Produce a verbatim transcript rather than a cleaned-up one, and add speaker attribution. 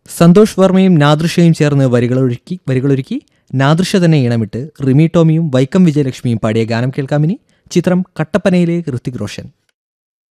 Speaker 1: സന്തോഷ് വർമ്മയും നാദൃശയും ചേർന്ന് വരികളൊരുക്കി വരികളൊരുക്കി നാദൃശ തന്നെ ഈണമിട്ട് റിമി ടോമിയും വൈക്കം വിജയലക്ഷ്മിയും പാടിയ ഗാനം കേൾക്കാമിനി. ചിത്രം കട്ടപ്പനയിലെ ഹൃതിക് റോഷൻ.